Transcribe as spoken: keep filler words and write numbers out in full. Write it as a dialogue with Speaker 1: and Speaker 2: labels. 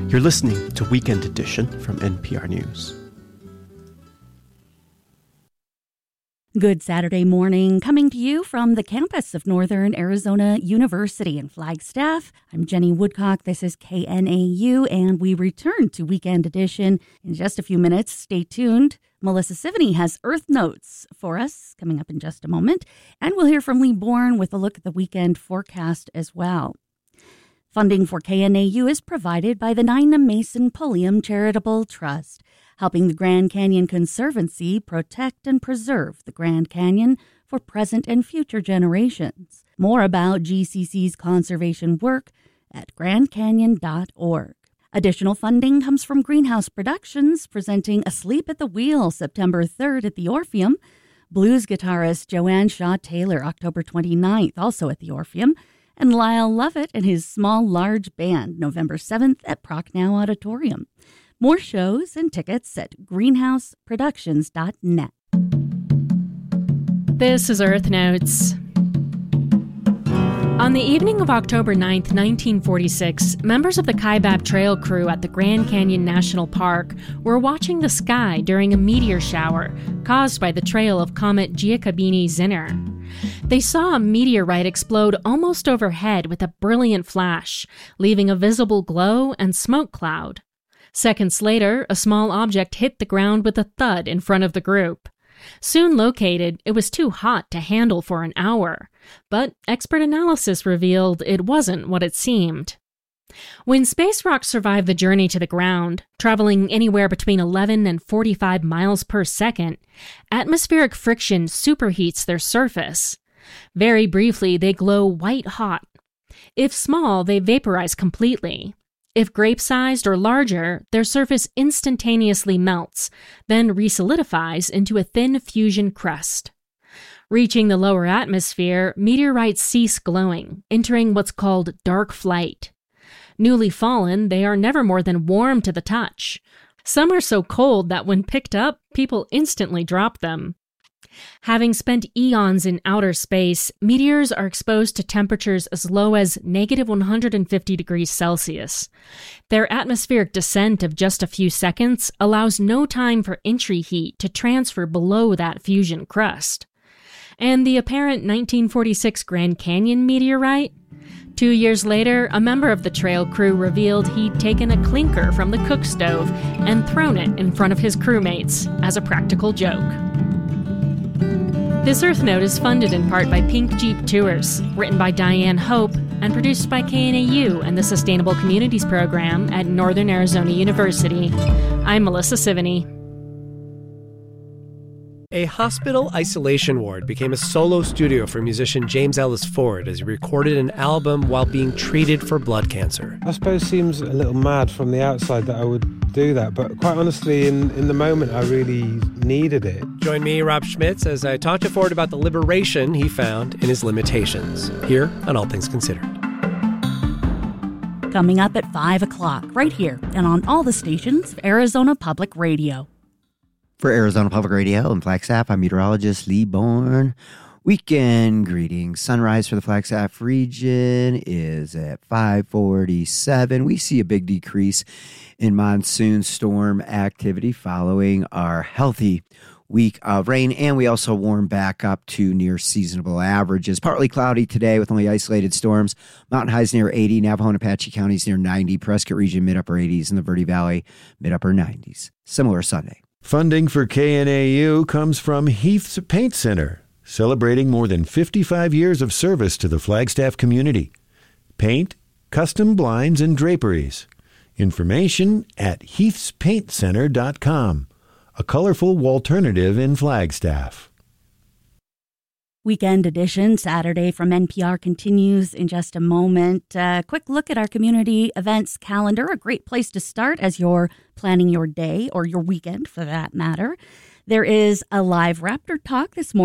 Speaker 1: You're listening to Weekend Edition from N P R News.
Speaker 2: Good Saturday morning, coming to you from the campus of Northern Arizona University in Flagstaff. I'm Jenny Woodcock. This is K N A U, and we return to Weekend Edition in just a few minutes. Stay tuned. Melissa Sivany has Earth Notes for us coming up in just a moment, and we'll hear from Lee Bourne with a look at the weekend forecast as well. Funding for K N A U is provided by the Nina Mason Pulliam Charitable Trust, helping the Grand Canyon Conservancy protect and preserve the Grand Canyon for present and future generations. More about G C C's conservation work at grand canyon dot org. Additional funding comes from Greenhouse Productions, presenting Asleep at the Wheel September third at the Orpheum. Blues guitarist Joanne Shaw Taylor October twenty-ninth, also at the Orpheum. And Lyle Lovett and his Small Large Band November seventh at Prochnow Auditorium. More shows and tickets at greenhouse productions dot net.
Speaker 3: This is Earth Notes. On the evening of October ninth, nineteen forty-six, members of the Kaibab Trail crew at the Grand Canyon National Park were watching the sky during a meteor shower caused by the trail of comet Giacobini-Zinner. They saw a meteorite explode almost overhead with a brilliant flash, leaving a visible glow and smoke cloud. Seconds later, a small object hit the ground with a thud in front of the group. Soon located, it was too hot to handle for an hour, but expert analysis revealed it wasn't what it seemed. When space rocks survive the journey to the ground, traveling anywhere between eleven and forty-five miles per second, atmospheric friction superheats their surface. Very briefly, they glow white-hot. If small, they vaporize completely. If grape-sized or larger, their surface instantaneously melts, then resolidifies into a thin fusion crust. Reaching the lower atmosphere, meteorites cease glowing, entering what's called dark flight. Newly fallen, they are never more than warm to the touch. Some are so cold that when picked up, people instantly drop them. Having spent eons in outer space, meteors are exposed to temperatures as low as negative one hundred fifty degrees Celsius. Their atmospheric descent of just a few seconds allows no time for entry heat to transfer below that fusion crust. And the apparent nineteen forty-six Grand Canyon meteorite? Two years later, a member of the trail crew revealed he'd taken a clinker from the cook stove and thrown it in front of his crewmates as a practical joke. This Earth Note is funded in part by Pink Jeep Tours, written by Diane Hope, and produced by K N A U and the Sustainable Communities Program at Northern Arizona University. I'm Melissa Sivany.
Speaker 4: A hospital isolation ward became a solo studio for musician James Ellis Ford as he recorded an album while being treated for blood cancer.
Speaker 5: I suppose it seems a little mad from the outside that I would do that, but quite honestly, in, in the moment, I really needed it.
Speaker 4: Join me, Rob Schmitz, as I talk to Ford about the liberation he found in his limitations, here on All Things Considered.
Speaker 2: Coming up at five o'clock, right here and on all the stations of Arizona Public Radio.
Speaker 6: For Arizona Public Radio and Flagstaff, I'm meteorologist Lee Bourne. Weekend greetings. Sunrise for the Flagstaff region is at five forty-seven. We see a big decrease in monsoon storm activity following our healthy week of rain, and we also warm back up to near seasonable averages. Partly cloudy today with only isolated storms. Mountain highs near eighty, Navajo and Apache counties near ninety, Prescott region mid-upper eighties, and the Verde Valley mid-upper nineties. Similar Sunday.
Speaker 7: Funding for K N A U comes from Heath's Paint Center, celebrating more than fifty-five years of service to the Flagstaff community. Paint, custom blinds, and draperies. Information at heaths paint center dot com, a colorful alternative in Flagstaff.
Speaker 2: Weekend Edition, Saturday from N P R, continues in just a moment. A uh, quick look at our community events calendar, a great place to start as you're planning your day or your weekend for that matter. There is a live Raptor Talk this morning.